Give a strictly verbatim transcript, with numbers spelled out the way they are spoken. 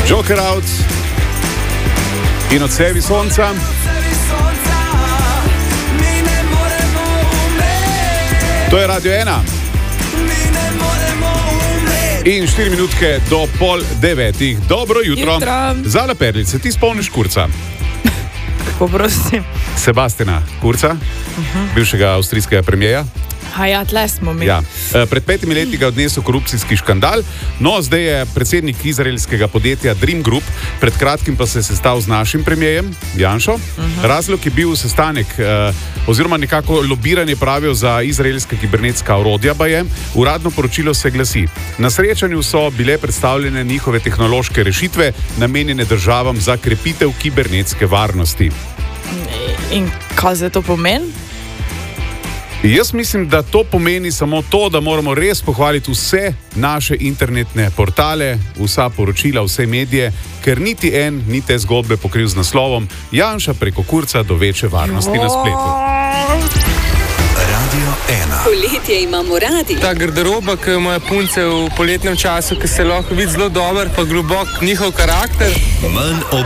Joker Out in Odsevi sonca. To je Radio ena. In štiri minutke do pol devetih. Dobro jutro. Jutro. Zala Perlice, ti spomniš Kurza? Kako prosim? Sebastiana Kurza, uh-huh. bivšega avstrijskega premijeja. A ja, tle smo mi. Ja. Pred petimi leti ga odnesel korupcijski škandal, no zdaj je predsednik izraelskega podjetja Dream Group, pred kratkim pa se je sestal z našim premijejem Janšo. Uh-huh. Razlog je bil sestanek eh, oziroma nekako lobiranje, pravijo, za izraelska kibernetska orodja baje. Uradno poročilo se glasi: na srečanju so bile predstavljene njihove tehnološke rešitve, namenjene državam za krepitev kibernetske varnosti. In kaj za to pomeni? Jaz mislim, da to pomeni samo to, da moramo res pohvaliti vse naše internetne portale, vsa poročila, vse medije, ker niti en ni te zgodbe pokril z naslovom Janša preko Kurza do večje varnosti na spletu. Radio ena. Poletje imamo radi. Ta garderoba, ki imajo punce v poletnem času, ki se lahko vidi zelo dober, pa globok njihov karakter. Manj